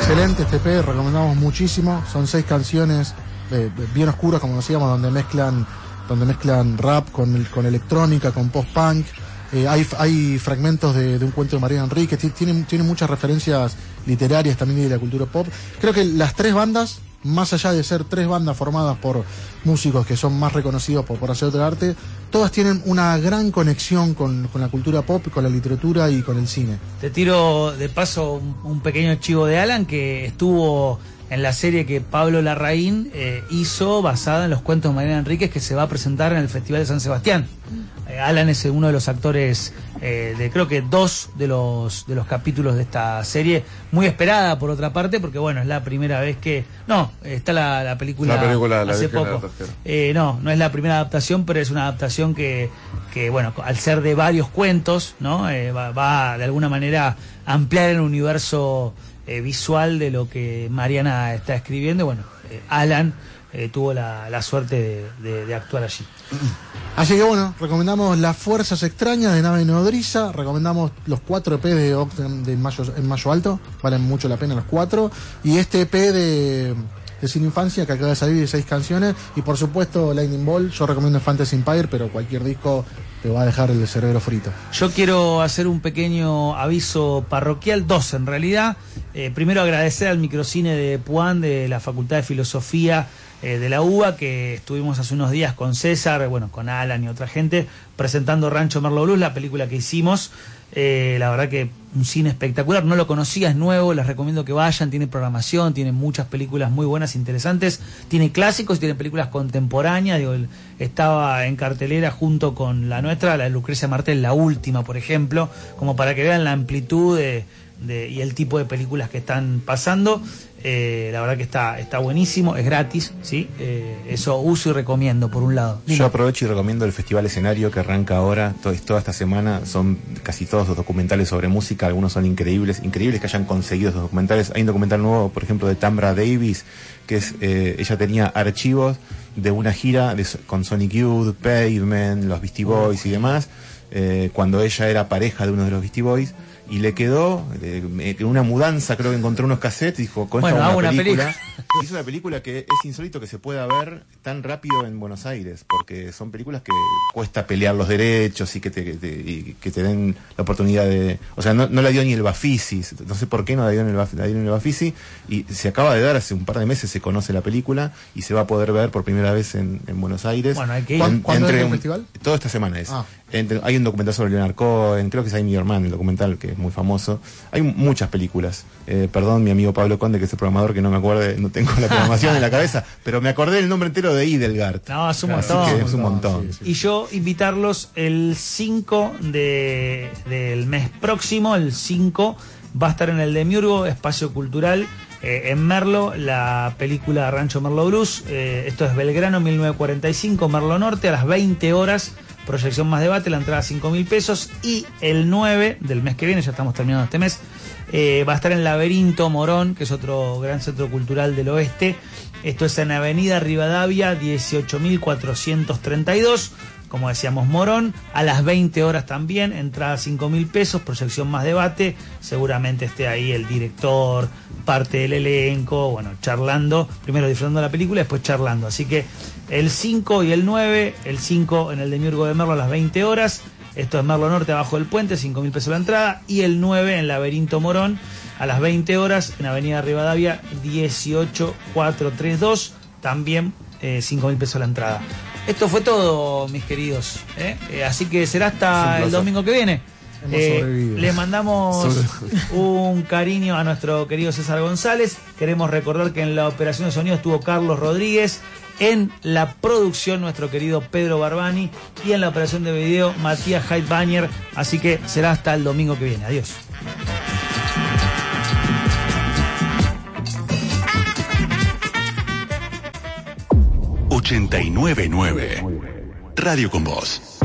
excelente este EP, recomendamos muchísimo. Son 6 canciones bien oscuras, como decíamos, donde mezclan rap con electrónica, con post-punk. Hay fragmentos de un cuento de Mariana Enríquez, tiene muchas referencias literarias también de la cultura pop. Creo que las 3 bandas, más allá de ser 3 bandas formadas por músicos que son más reconocidos por hacer otro arte, todas tienen una gran conexión con la cultura pop, con la literatura y con el cine. Te tiro de paso un pequeño chivo de Alan, que estuvo en la serie que Pablo Larraín hizo basada en los cuentos de Mariana Enríquez, que se va a presentar en el Festival de San Sebastián. Alan es uno de los actores de creo que 2 de los capítulos de esta serie, muy esperada por otra parte, porque bueno, es la primera vez que... No, está la película hace poco. No es la primera adaptación, pero es una adaptación que bueno, al ser de varios cuentos, ¿no? Va de alguna manera a ampliar el universo visual de lo que Mariana está escribiendo. Bueno, Alan tuvo la suerte de actuar allí. Así que bueno, recomendamos Las Fuerzas Extrañas de Nave Nodriza, recomendamos los 4 EP de Octem en Mayo Alto, valen mucho la pena los 4, y este EP de Cine Infancia que acaba de salir de 6 canciones, y por supuesto Lightning Ball. Yo recomiendo Fantasy Empire, pero cualquier disco te va a dejar el cerebro frito. Yo quiero hacer un pequeño aviso parroquial, 2 en realidad. Primero agradecer al microcine de Puan, de la Facultad de Filosofía de la UBA, que estuvimos hace unos días con César, bueno, con Alan y otra gente, presentando Rancho Merlo Blues, la película que hicimos. La verdad que un cine espectacular, no lo conocía, es nuevo, les recomiendo que vayan, tiene programación, tiene muchas películas muy buenas, interesantes, tiene clásicos, tiene películas contemporáneas. Estaba en cartelera junto con la nuestra, la de Lucrecia Martel, la última, por ejemplo, como para que vean la amplitud y el tipo de películas que están pasando. La verdad que está buenísimo, es gratis, ¿sí? Eso uso y recomiendo, por un lado. Yo aprovecho y recomiendo el Festival Escenario, que arranca ahora, toda esta semana. Son casi todos los documentales sobre música, algunos son increíbles que hayan conseguido esos documentales. Hay un documental nuevo, por ejemplo, de Tamra Davis, que es ella tenía archivos de una gira con Sonic Youth, Pavement, los Beastie Boys y demás, cuando ella era pareja de uno de los Beastie Boys. Y le quedó una mudanza, creo que encontró unos cassettes y dijo, con bueno, esta una película. Hizo una película que es insólito que se pueda ver tan rápido en Buenos Aires, porque son películas que cuesta pelear los derechos y que te den la oportunidad de... O sea, no la dio ni el Bafisi, no sé por qué no la dio en el Bafisi, y se acaba de dar hace un par de meses, se conoce la película y se va a poder ver por primera vez en Buenos Aires. Bueno, hay que ir. ¿Cuándo es el festival? Toda esta semana es. Hay un documental sobre Leonard Cohen, creo que es Amy Herman, el documental, que es muy famoso. Hay muchas películas. Perdón, mi amigo Pablo Conde, que es el programador, que no me acuerdo, no tengo la programación en la cabeza, pero me acordé del nombre entero de Idelgard. No, es un montón. Es un montón. Sí. Y yo invitarlos el 5 del mes próximo, el 5, va a estar en el Demiurgo, Espacio Cultural, en Merlo, la película Rancho Merlo Blues. Esto es Belgrano 1945, Merlo Norte, a las 20 horas. Proyección más debate, la entrada 5.000 pesos. Y el 9 del mes que viene, ya estamos terminando este mes, va a estar en Laberinto Morón, que es otro gran centro cultural del oeste. Esto es en Avenida Rivadavia 18.432, como decíamos, Morón, a las 20 horas también, entrada 5.000 pesos, proyección más debate. Seguramente esté ahí el director, parte del elenco, bueno, charlando, primero disfrutando la película, después charlando. Así que el 5 y el 9, el 5 en el Demiurgo de Merlo a las 20 horas, esto es Merlo Norte, abajo del puente, 5.000 pesos la entrada, y el 9 en Laberinto Morón a las 20 horas en Avenida Rivadavia 18.432, también 5.000 pesos la entrada. Esto fue todo, mis queridos, así que será hasta el domingo que viene. Les mandamos un cariño a nuestro querido César González. Queremos recordar que en la operación de sonido estuvo Carlos Rodríguez, en la producción nuestro querido Pedro Barbani, y en la operación de video Matías Heidbanger. Así que será hasta el domingo que viene. Adiós. '89.9 Radio con Vos.